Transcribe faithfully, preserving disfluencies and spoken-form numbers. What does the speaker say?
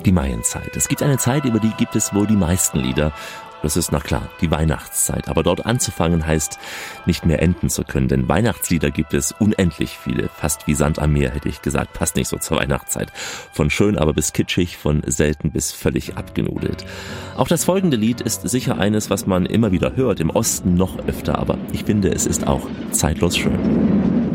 Die Maienzeit. Es gibt eine Zeit, über die gibt es wohl die meisten Lieder. Das ist, na klar, die Weihnachtszeit. Aber dort anzufangen heißt, nicht mehr enden zu können. Denn Weihnachtslieder gibt es unendlich viele. Fast wie Sand am Meer, hätte ich gesagt. Passt nicht so zur Weihnachtszeit. Von schön aber bis kitschig, von selten bis völlig abgenudelt. Auch das folgende Lied ist sicher eines, was man immer wieder hört. Im Osten noch öfter. Aber ich finde, es ist auch zeitlos schön.